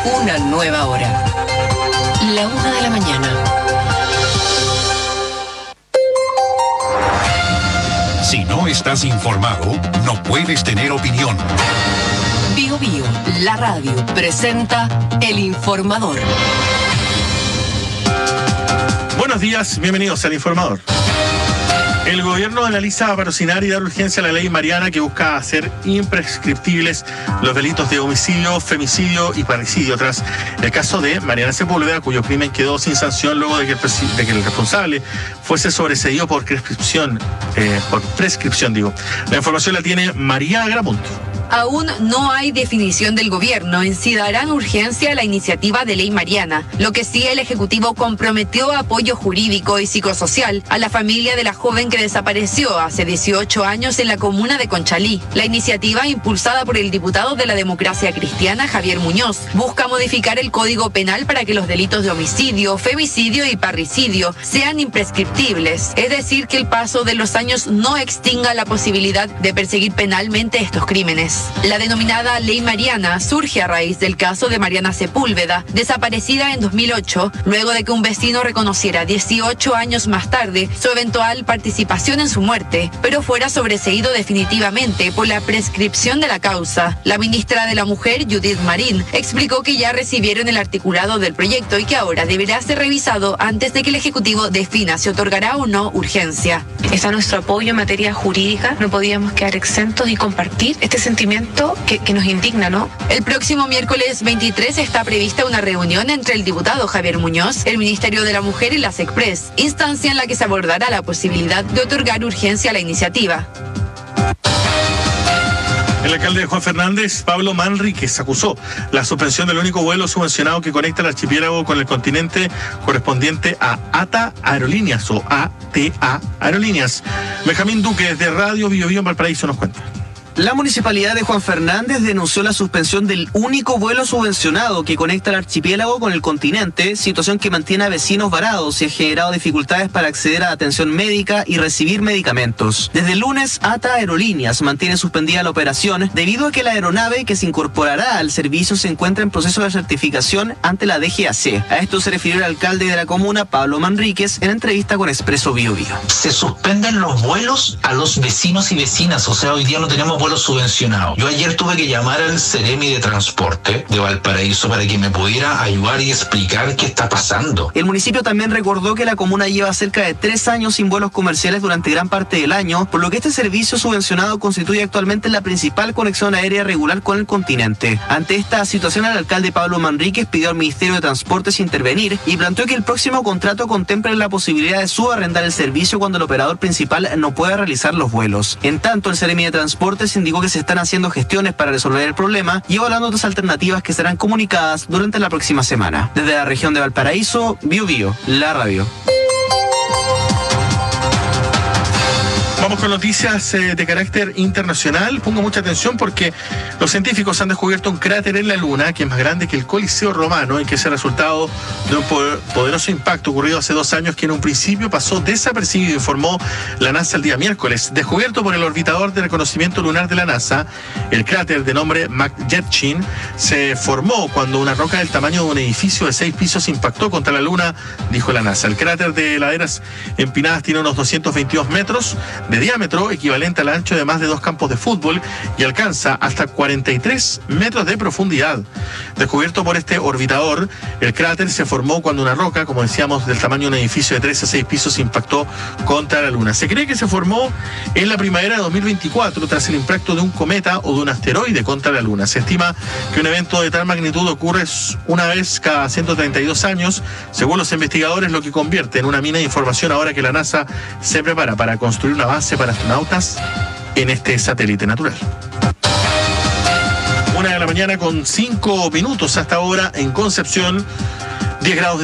Una nueva hora. La 1 de la mañana. Si no estás informado, no puedes tener opinión. Bio Bio, la radio, presenta El Informador. Buenos días, bienvenidos al Informador. El gobierno analiza patrocinar y dar urgencia a la ley Mariana que busca hacer imprescriptibles los delitos de homicidio, femicidio y parricidio tras el caso de Mariana Sepúlveda, cuyo crimen quedó sin sanción luego de que el responsable fuese sobreseído por prescripción. La información la tiene María Gramunt. Aún no hay definición del gobierno en si darán urgencia a la iniciativa de ley Mariana. Lo que sí, el Ejecutivo comprometió apoyo jurídico y psicosocial a la familia de la joven que desapareció hace 18 años en la comuna de Conchalí. La iniciativa, impulsada por el diputado de la Democracia Cristiana, Javier Muñoz, busca modificar el Código Penal para que los delitos de homicidio, femicidio y parricidio sean imprescriptibles. Es decir, que el paso de los años no extinga la posibilidad de perseguir penalmente estos crímenes. La denominada Ley Mariana surge a raíz del caso de Mariana Sepúlveda, desaparecida en 2008, luego de que un vecino reconociera 18 años más tarde su eventual participación en su muerte, pero fuera sobreseído definitivamente por la prescripción de la causa. La ministra de la Mujer, Judith Marín, explicó que ya recibieron el articulado del proyecto y que ahora deberá ser revisado antes de que el Ejecutivo defina si otorgará o no urgencia. Está nuestro apoyo en materia jurídica, no podíamos quedar exentos y compartir este sentimiento que nos indigna, ¿no? El próximo miércoles 23 está prevista una reunión entre el diputado Javier Muñoz, el Ministerio de la Mujer y la SECPRES, instancia en la que se abordará la posibilidad de otorgar urgencia a la iniciativa. El alcalde de Juan Fernández, Pablo Manríquez, acusó la suspensión del único vuelo subvencionado que conecta el archipiélago con el continente correspondiente a ATA Aerolíneas o ATA Aerolíneas. Benjamín Duque, de Radio Bio Bio en Valparaíso, nos cuenta. La municipalidad de Juan Fernández denunció la suspensión del único vuelo subvencionado que conecta el archipiélago con el continente, situación que mantiene a vecinos varados y ha generado dificultades para acceder a atención médica y recibir medicamentos. Desde el lunes, ATA Aerolíneas mantiene suspendida la operación debido a que la aeronave que se incorporará al servicio se encuentra en proceso de certificación ante la DGAC. A esto se refirió el alcalde de la comuna, Pablo Manríquez, en entrevista con Expreso Bio Bio. Se suspenden los vuelos a los vecinos y vecinas, o sea, hoy día no tenemos vuelos subvencionados. Yo ayer tuve que llamar al Ceremi de Transporte de Valparaíso para que me pudiera ayudar y explicar qué está pasando. El municipio también recordó que la comuna lleva cerca de 3 años sin vuelos comerciales durante gran parte del año, por lo que este servicio subvencionado constituye actualmente la principal conexión aérea regular con el continente. Ante esta situación, el alcalde Pablo Manríquez pidió al Ministerio de Transportes intervenir y planteó que el próximo contrato contemple la posibilidad de subarrendar el servicio cuando el operador principal no pueda realizar los vuelos. En tanto, el Ceremi de Transportes indicó que se están haciendo gestiones para resolver el problema y evaluando otras alternativas que serán comunicadas durante la próxima semana. Desde la región de Valparaíso, Bio Bio, la radio. Vamos con noticias de carácter internacional. Pongo mucha atención porque los científicos han descubierto un cráter en la Luna que es más grande que el Coliseo Romano y que es el resultado de un poderoso impacto ocurrido hace 2 años que en un principio pasó desapercibido, informó la NASA el día miércoles. Descubierto por el orbitador de reconocimiento lunar de la NASA, el cráter de nombre McJetchin se formó cuando una roca del tamaño de un edificio de 6 pisos impactó contra la Luna, dijo la NASA. El cráter de laderas empinadas tiene unos 222 metros de diámetro, equivalente al ancho de más de 2 campos de fútbol, y alcanza hasta 43 metros de profundidad. Descubierto por este orbitador, el cráter se formó cuando una roca, como decíamos, del tamaño de un edificio de 3 a 6 pisos impactó contra la Luna. Se cree que se formó en la primavera de 2024 tras el impacto de un cometa o de un asteroide contra la Luna. Se estima que un evento de tal magnitud ocurre una vez cada 132 años, según los investigadores, lo que convierte en una mina de información ahora que la NASA se prepara para construir una base para astronautas en este satélite natural. 1 de la mañana con 5 minutos hasta ahora en Concepción, 10 grados.